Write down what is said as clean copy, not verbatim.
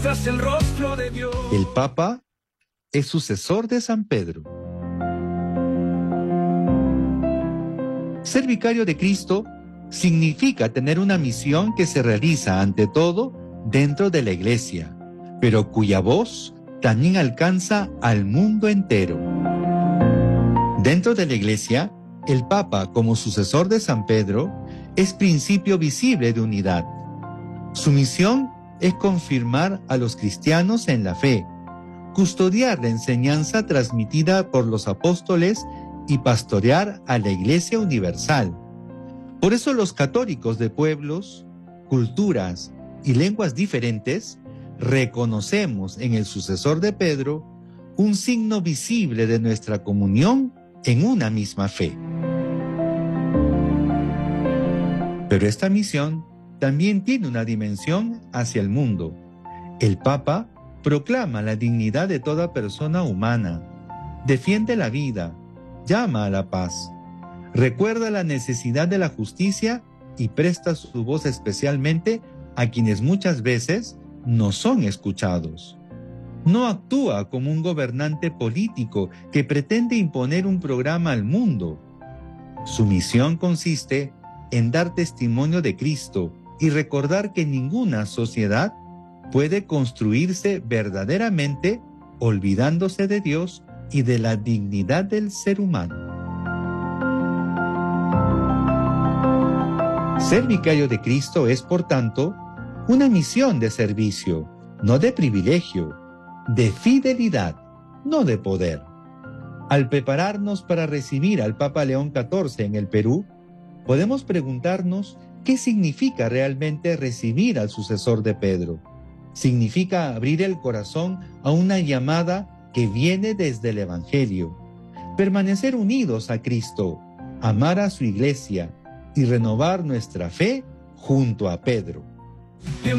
Tras el rostro de Dios. El Papa es sucesor de San Pedro. Ser vicario de Cristo significa tener una misión que se realiza ante todo dentro de la Iglesia, pero cuya voz también alcanza al mundo entero. Dentro de la Iglesia, el Papa, como sucesor de San Pedro, es principio visible de unidad. Su misión es confirmar a los cristianos en la fe, custodiar la enseñanza transmitida por los apóstoles y pastorear a la Iglesia universal. Por eso los católicos de pueblos, culturas y lenguas diferentes reconocemos en el sucesor de Pedro un signo visible de nuestra comunión en una misma fe. Pero esta misión también tiene una dimensión hacia el mundo. El Papa proclama la dignidad de toda persona humana, defiende la vida, llama a la paz, recuerda la necesidad de la justicia y presta su voz especialmente a quienes muchas veces no son escuchados. No actúa como un gobernante político que pretende imponer un programa al mundo. Su misión consiste en dar testimonio de Cristo y recordar que ninguna sociedad puede construirse verdaderamente olvidándose de Dios y de la dignidad del ser humano. Ser vicario de Cristo es, por tanto, una misión de servicio, no de privilegio, de fidelidad, no de poder. Al prepararnos para recibir al Papa León XIV en el Perú, podemos preguntarnos qué significa realmente recibir al sucesor de Pedro. Significa abrir el corazón a una llamada que viene desde el Evangelio, permanecer unidos a Cristo, amar a su Iglesia y renovar nuestra fe junto a Pedro.